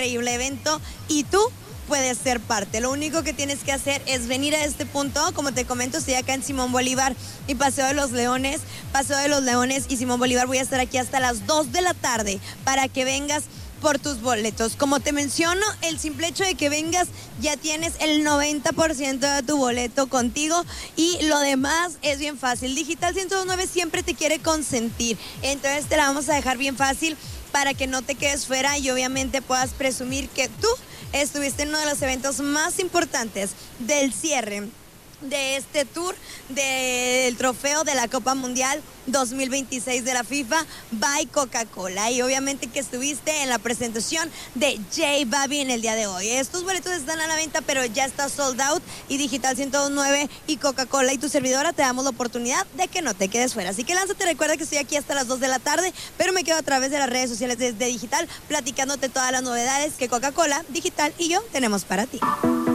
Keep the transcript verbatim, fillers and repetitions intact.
increíble evento y tú puedes ser parte. Lo único que tienes que hacer es venir a este punto. Como te comento, estoy acá en Simón Bolívar y Paseo de los Leones. Paseo de los Leones y Simón Bolívar. Voy a estar aquí hasta las dos de la tarde para que vengas por tus boletos. Como te menciono, el simple hecho de que vengas ya tienes el noventa por ciento de tu boleto contigo y lo demás es bien fácil. Digital ciento dos punto nueve siempre te quiere consentir, entonces te la vamos a dejar bien fácil para que no te quedes fuera y obviamente puedas presumir que tú estuviste en uno de los eventos más importantes del cierre de este tour del trofeo de la Copa Mundial dos mil veintiséis de la FIFA by Coca-Cola, y obviamente que estuviste en la presentación de J Balvin el día de hoy. Estos boletos están a la venta, pero ya está sold out, y Digital ciento dos punto nueve y Coca-Cola y tu servidora te damos la oportunidad de que no te quedes fuera. Así que lánzate, recuerda que estoy aquí hasta las dos de la tarde, pero me quedo a través de las redes sociales de, de Digital platicándote todas las novedades que Coca-Cola, Digital y yo tenemos para ti.